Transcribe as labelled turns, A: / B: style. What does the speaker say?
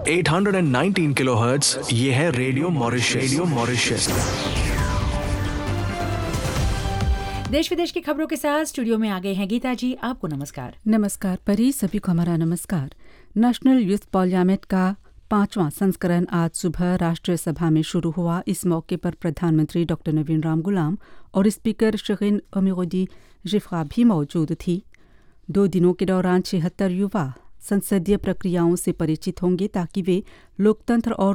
A: 819 kilohertz, ये है radio Mauritius.
B: देश विदेश की खबरों के साथ स्टूडियो में आ गए हैं गीता जी। आपको नमस्कार।
C: नमस्कार परी, सभी को हमारा नमस्कार। नेशनल यूथ पार्लियामेंट का 5वां संस्करण आज सुबह राष्ट्रीय सभा में शुरू हुआ। इस मौके पर प्रधानमंत्री डॉक्टर नवीन राम गुलाम और स्पीकर शरीन अमीरुद्दीन जिफ्रा भी मौजूद थी। 2 दिनों के दौरान 76 युवा संसदीय प्रक्रियाओं से परिचित होंगे ताकि वे लोकतंत्र और